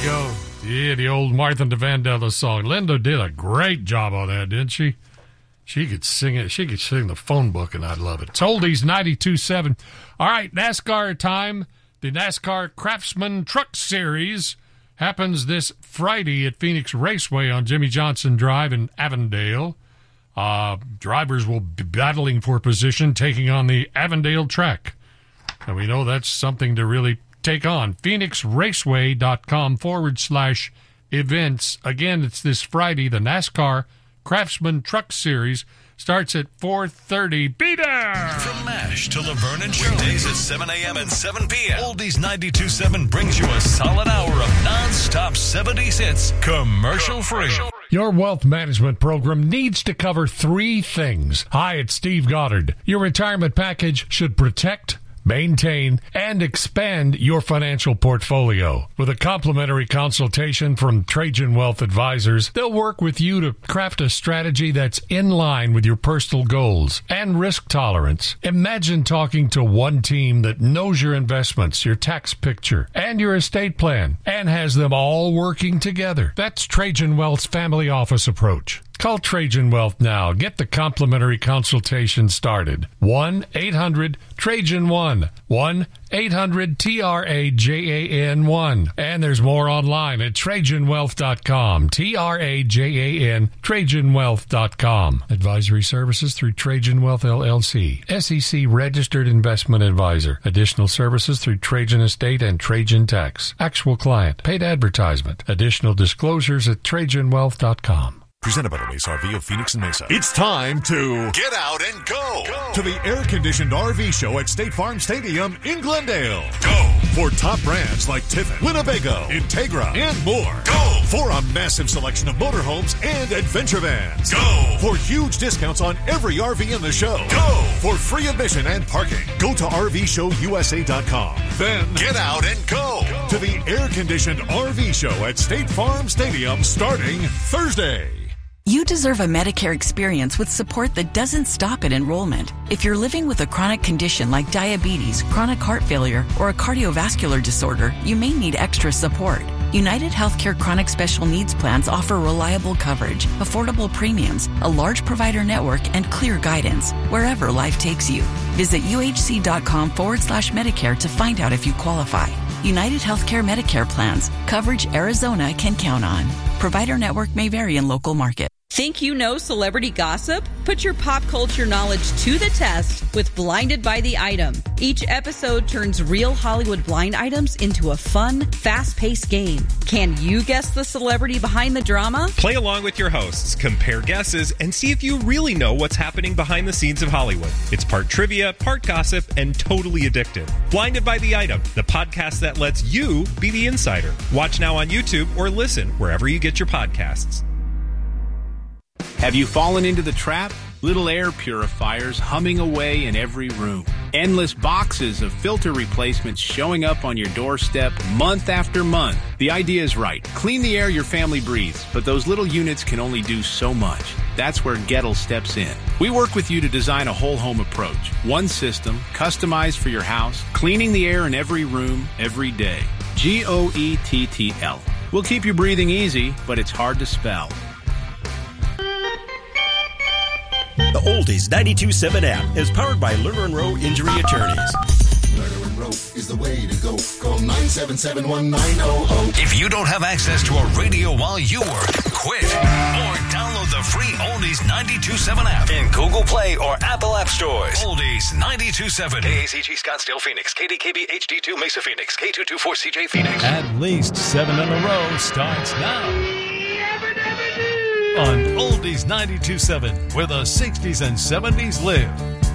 go. Yeah, the old Martha Vandella song. Linda did a great job on that, didn't she? She could sing it. She could sing the phone book, and I'd love it. It's Oldies 92.7. All right, NASCAR time. The NASCAR Craftsman Truck Series happens this Friday at Phoenix Raceway on Jimmy Johnson Drive in Avondale. Drivers will be battling for position, taking on the Avondale track. And we know that's something to really take on. PhoenixRaceway.com/events. Again, it's this Friday. The NASCAR Craftsman Truck Series starts at 4:30. Be there! From MASH to Laverne and Shirley. Weekdays at 7 a.m. and 7 p.m. Oldies 92.7 brings you a solid hour of non-stop 70s hits, commercial-free. Your wealth management program needs to cover three things. Hi, it's Steve Goddard. Your retirement package should protect, maintain, and expand your financial portfolio. With a complimentary consultation from Trajan Wealth Advisors, they'll work with you to craft a strategy that's in line with your personal goals and risk tolerance. Imagine talking to one team that knows your investments, your tax picture, and your estate plan, and has them all working together. That's Trajan Wealth's family office approach. Call Trajan Wealth now. Get the complimentary consultation started. 1-800-TRAJAN-1. 1-800-TRAJAN-1. And there's more online at TrajanWealth.com. TRAJAN, TrajanWealth.com. Advisory services through Trajan Wealth LLC. SEC registered investment advisor. Additional services through Trajan Estate and Trajan Tax. Actual client. Paid advertisement. Additional disclosures at TrajanWealth.com. Presented by the Mesa RV of Phoenix and Mesa. It's time to Get out and go to the air-conditioned RV show at State Farm Stadium in Glendale. Go For top brands like Tiffin, Winnebago, Integra, and more. Go For a massive selection of motorhomes and adventure vans. Go For huge discounts on every RV in the show. Go For free admission and parking. Go to RVShowUSA.com. Then Get out and go to the air-conditioned RV show at State Farm Stadium starting Thursday. You deserve a Medicare experience with support that doesn't stop at enrollment. If you're living with a chronic condition like diabetes, chronic heart failure, or a cardiovascular disorder, you may need extra support. United Healthcare Chronic Special Needs Plans offer reliable coverage, affordable premiums, a large provider network, and clear guidance wherever life takes you. Visit uhc.com/Medicare to find out if you qualify. United Healthcare Medicare plans. Coverage Arizona can count on. Provider network may vary in local market. Think you know celebrity gossip? Put your pop culture knowledge to the test with Blinded by the Item. Each episode turns real Hollywood blind items into a fun, fast-paced game. Can you guess the celebrity behind the drama? Play along with your hosts, compare guesses, and see if you really know what's happening behind the scenes of Hollywood. It's part trivia, part gossip, and totally addictive. Blinded by the Item, the podcast that lets you be the insider. Watch now on YouTube or listen wherever you get your podcasts. Have you fallen into the trap? Little air purifiers humming away in every room. Endless boxes of filter replacements showing up on your doorstep month after month. The idea is right. Clean the air your family breathes, but those little units can only do so much. That's where Gettle steps in. We work with you to design a whole home approach. One system, customized for your house, cleaning the air in every room, every day. GOETTL. We'll keep you breathing easy, but it's hard to spell. The Oldies 92.7 app is powered by Lerner & Rowe Injury Attorneys. Lerner & Rowe is the way to go. Call 977-1900. If you don't have access to a radio while you work, quit. Or download the free Oldies 92.7 app in Google Play or Apple App Stores. Oldies 92.7. KACG Scottsdale Phoenix. KDKB HD2 Mesa Phoenix. K224CJ Phoenix. At least 7 in a row starts now. On Oldies 92.7, where the 60s and 70s live.